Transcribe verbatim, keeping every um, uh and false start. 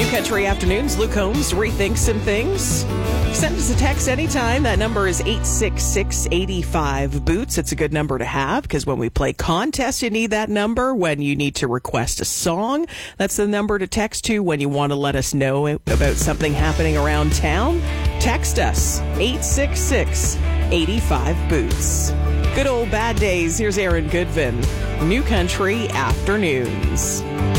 Country Afternoons, Luke Holmes rethinks some things. Send us a text anytime. That number is eight six six, eight five, boots. It's a good number to have because when we play contests, you need that number. When you need to request a song, that's the number to text to. When you want to let us know about something happening around town, text us, eight six six, eight five, boots. Good old bad days. Here's Aaron Goodvin. New Country Afternoons.